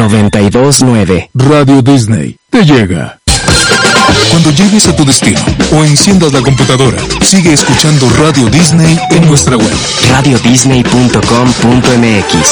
92.9. Radio Disney te llega. Cuando llegues a tu destino o enciendas la computadora, sigue escuchando Radio Disney en nuestra web. radiodisney.com.mx.